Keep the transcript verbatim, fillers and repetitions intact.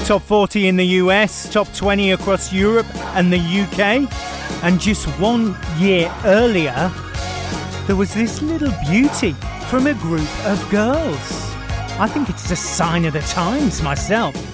top forty in the U S, top twenty across Europe and the U K. And just one year earlier, there was this little beauty from a group of girls. I think it's a sign of the times myself.